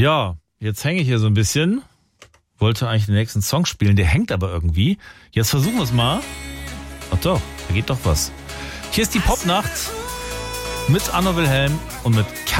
Ja, jetzt hänge ich hier so ein bisschen. Wollte eigentlich den nächsten Song spielen, der hängt aber irgendwie. Jetzt versuchen wir es mal. Ach doch, da geht doch was. Hier ist die Popnacht mit Anna Wilhelm und mit